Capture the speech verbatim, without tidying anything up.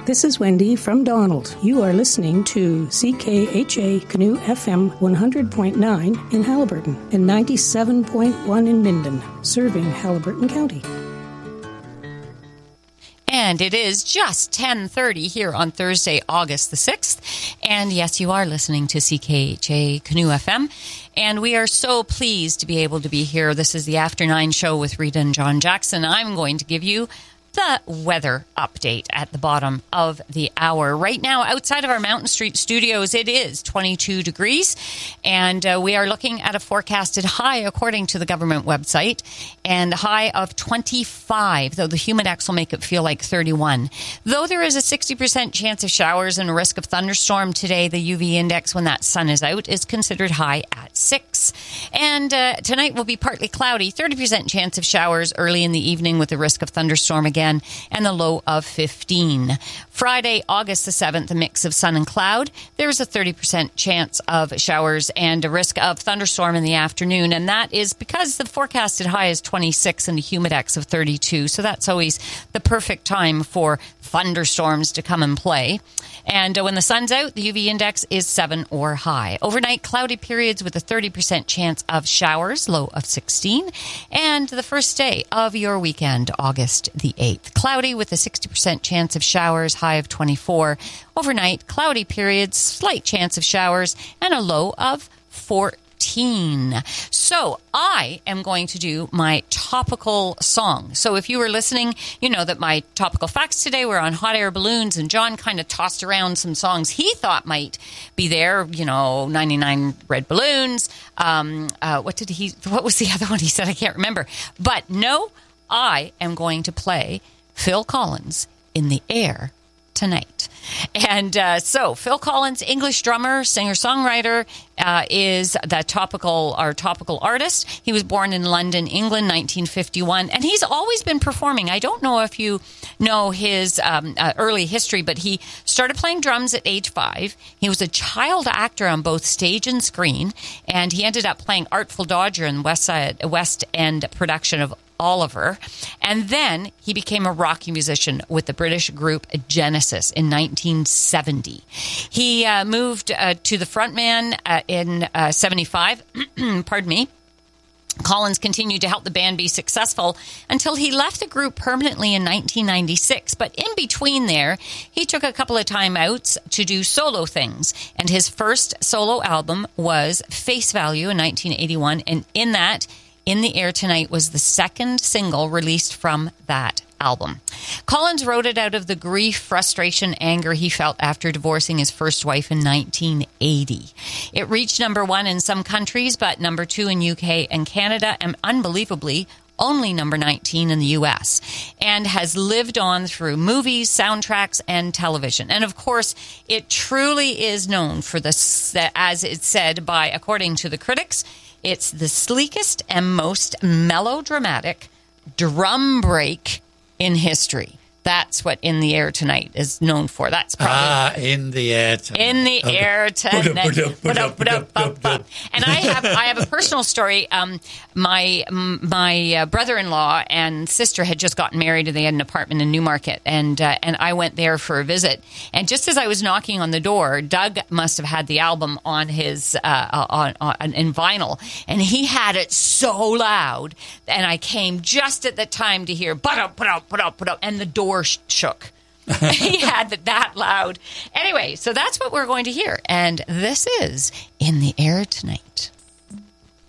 This is Wendy from Donald. You are listening to C K H A Canoe F M one hundred point nine in Haliburton and ninety-seven point one in Minden, serving Haliburton County. And it is just ten thirty here on Thursday, August the sixth. And yes, you are listening to C K H A Canoe F M. And we are so pleased to be able to be here. This is the After Nine show with Rita and John Jackson. I'm going to give you the weather update at the bottom of the hour. Right now, outside of our Mountain Street studios, it is twenty-two degrees, and uh, we are looking at a forecasted high, according to the government website, and a high of twenty-five, though the Humidex will make it feel like thirty-one. Though there is a sixty percent chance of showers and a risk of thunderstorm today, the U V index when that sun is out is considered high at six. And uh, tonight will be partly cloudy, thirty percent chance of showers early in the evening with the risk of thunderstorm again, and the low of fifteen. Friday, August the seventh, a mix of sun and cloud. There's a thirty percent chance of showers and a risk of thunderstorm in the afternoon, and that is because the forecasted high is twenty-six and a humidex of thirty-two, so that's always the perfect time for thunderstorms to come and play. And uh, when the sun's out, the U V index is seven or high. Overnight, cloudy periods with a thirty percent chance of showers, low of sixteen. And the first day of your weekend, August the eighth. Cloudy with a sixty percent chance of showers, high of twenty-four. Overnight, cloudy periods, slight chance of showers, and a low of fourteen. So I am going to do my topical song. So if you were listening, you know that my topical facts today were on hot air balloons, and John kind of tossed around some songs he thought might be there. You know, ninety-nine Red Balloons. Um, uh, what did he? What was the other one he said? I can't remember. But no, I am going to play Phil Collins, In the Air Tonight. And uh, so Phil Collins, English drummer, singer-songwriter, uh, is the topical, our topical artist. He was born in London, England, nineteen fifty-one, and he's always been performing. I don't know if you know his um, uh, early history, but he started playing drums at age five. He was a child actor on both stage and screen, and he ended up playing Artful Dodger in West Side, West End production of Oliver. And then he became a rock musician with the British group Genesis in nineteen seventy. He uh, moved uh, to the frontman uh, in uh, seventy-five. Pardon me. Collins continued to help the band be successful until he left the group permanently in nineteen ninety-six. But in between there, he took a couple of time outs to do solo things. And his first solo album was Face Value in nineteen eighty-one. And in that, In the Air Tonight was the second single released from that album. Collins wrote it out of the grief, frustration, anger he felt after divorcing his first wife in nineteen eighty. It reached number one in some countries, but number two in U K and Canada, and unbelievably, only number nineteen in the U S, and has lived on through movies, soundtracks, and television. And of course, it truly is known for this, as it's said by, according to the critics, it's the sleekest and most melodramatic drum break in history. That's what In the Air Tonight is known for. That's probably ah, In the Air Tonight. In the okay. Air Tonight. And I have I have a personal story. Um, my my uh, brother-in-law and sister had just gotten married, and they had an apartment in Newmarket, and uh, and I went there for a visit. And just as I was knocking on the door, Doug must have had the album on his uh, on, on in vinyl, and he had it so loud, and I came just at the time to hear put up, put up, put up, put up, and the door shook. He had it that loud. Anyway, so that's what we're going to hear. And this is In the Air Tonight.